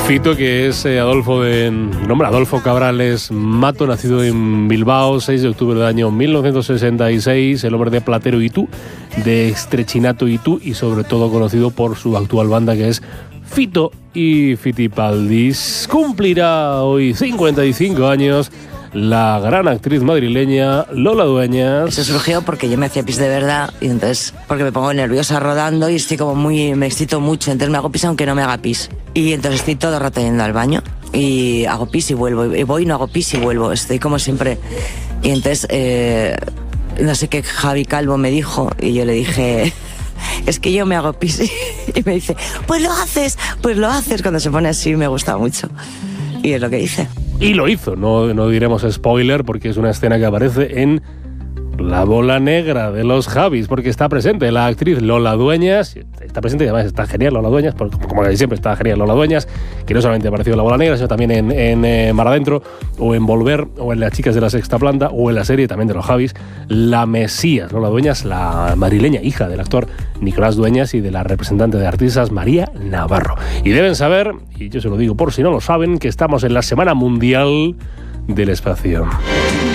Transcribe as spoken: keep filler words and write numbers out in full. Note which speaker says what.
Speaker 1: Fito, que es eh, Adolfo de nombre Adolfo Cabrales Mato, nacido en Bilbao, seis de octubre del año mil novecientos sesenta y seis, el hombre de Platero y Tú, de Estrechinato y Tú, y sobre todo conocido por su actual banda, que es Fito y Fitipaldis. Cumplirá hoy cincuenta y cinco años la gran actriz madrileña Lola Dueñas.
Speaker 2: Eso surgió porque yo me hacía pis de verdad, y entonces, porque me pongo nerviosa rodando y estoy como muy, me excito mucho, entonces me hago pis aunque no me haga pis. Y entonces estoy todo el rato yendo al baño y hago pis y vuelvo, y voy y no hago pis y vuelvo, estoy como siempre. Y entonces, eh, no sé qué Javi Calvo me dijo, y yo le dije, es que yo me hago pis, y me dice, pues lo haces, pues lo haces, cuando se pone así me gusta mucho. Y es lo que hice.
Speaker 1: Y lo hizo, no, no diremos spoiler porque es una escena que aparece en La Bola Negra de los Javis, porque está presente la actriz Lola Dueñas, está presente y además está genial Lola Dueñas, porque como casi siempre está genial Lola Dueñas, que no solamente apareció en La Bola Negra, sino también en, en eh, Mar Adentro, o en Volver, o en Las Chicas de la Sexta Planta, o en la serie también de los Javis, La Mesías. Lola Dueñas, la madrileña, hija del actor Nicolás Dueñas y de la representante de artistas María Navarro. Y deben saber, y yo se lo digo por si no lo saben, que estamos en la Semana Mundial del Espacio.